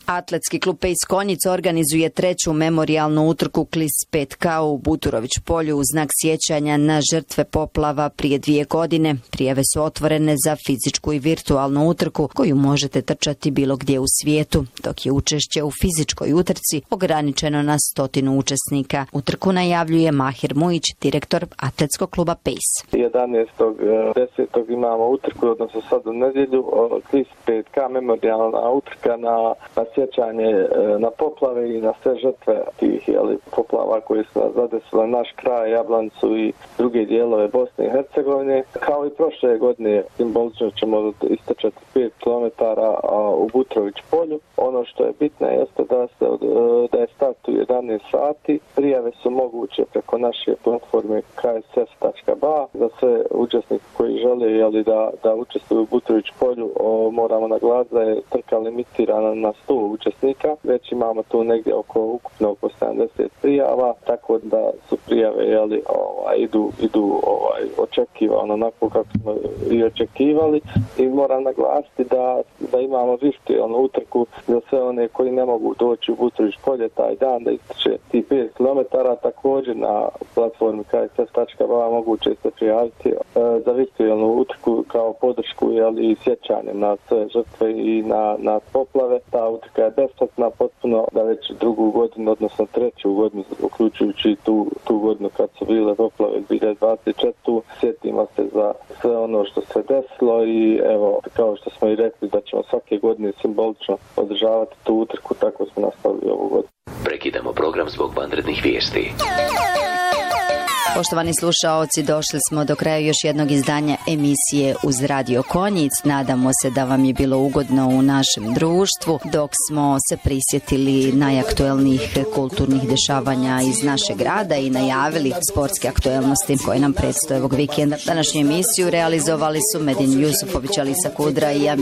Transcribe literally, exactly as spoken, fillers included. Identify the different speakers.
Speaker 1: Atletski klub Pejs Konjic organizuje treću memorijalnu utrku Klis pet K u Buturović polju u znak sjećanja na žrtve poplava prije dvije godine. Prijave su otvorene za fizičku i virtualnu utrku koju možete trčati bilo gdje u svijetu, dok je učešće u fizičkoj utrci ograničeno na stotinu učesnika. Utrku najavljuje Mahir Mujić, direktor Atletskog kluba Pejs.
Speaker 2: jedanaestog desetog imamo utrku, odnosno sad u nedjelju, Klis pet K memorijalna utrka na, na sjećanje na poplave i na sve žrtve tih jeli, poplava koje su nas zadesile naš kraj, Jablancu i druge dijelove Bosne i Hercegovine. Kao i prošle godine simbolično ćemo istrčati pet kilometara u Buturović polju. Ono što je bitno jeste da, se, da je start u jedanaest sati. Prijave su moguće preko naše platforme k s f tačka b a. Za sve učesnike koji žele jeli, da, da učestvuju u Buturović polju, o, moramo naglasiti da je trka limitirana na sto učesnika. Već imamo tu negdje oko ukupno oko sedamdeset prijava, tako da su prijave jeli, ovaj, idu, idu ovaj, očekivano onako kako smo i očekivali. I moram naglasiti da, da imamo virtualnu utrku za sve one koji ne mogu doći u Buturović polje taj dan da ističe ti pet kilometara. Također na platformi k s f tačka b a moguće se prijaviti e, za virtualnu utrku kao podršku jeli, i sjećanjem na sve žrtve i na, na poplave. Ta utrka je besplatna potpuno, da već drugu godinu, odnosno treću godinu, uključujući tu, tu godinu kad su bile poplave dvije hiljade dvadeset četvrte. Sjetimo se za sve ono što se desilo i evo, kao što smo i rekli da ćemo svake godine simbolično održavati tu utrku, tako smo nastavili ovu godinu.
Speaker 3: Prekidamo program zbog vanrednih vijesti.
Speaker 1: Poštovani slušaoci, došli smo do kraja još jednog izdanja emisije Uz Radio Konjic. Nadamo se da vam je bilo ugodno u našem društvu dok smo se prisjetili najaktuelnijih kulturnih dešavanja iz našeg grada i najavili sportske aktuelnosti koje nam predstoje ovog vikenda. Današnju emisiju realizovali su Medin Jusufović, Alisa Kudra i ja